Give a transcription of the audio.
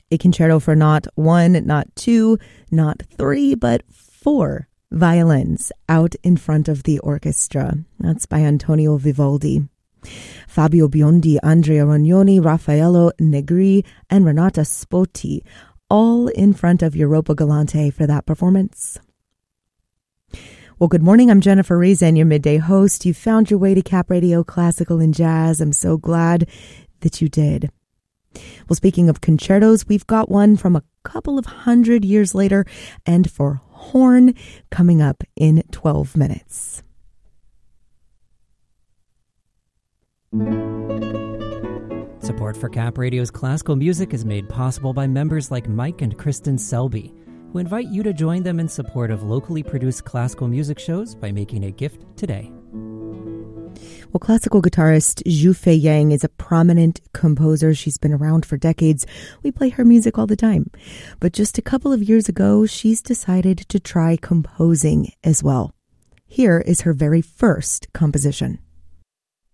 A concerto for not one, not two, not three, but four violins out in front of the orchestra. That's by Antonio Vivaldi. Fabio Biondi, Andrea Rognoni, Raffaello Negri, and Renata Spotti, all in front of Europa Galante for that performance. Well, good morning. I'm Jennifer Reason, your midday host. You found your way to Cap Radio Classical and Jazz. I'm so glad that you did. Well, speaking of concertos, we've got one from a couple of 100 years later, and for horn coming up in 12 minutes. Support for Cap Radio's classical music is made possible by members like Mike and Kristen Selby, who invite you to join them in support of locally produced classical music shows by making a gift today. Well, classical guitarist Zhu Fei Yang is a prominent composer. She's been around for decades. We play her music all the time. But just a couple of years ago, she's decided to try composing as well. Here is her very first composition.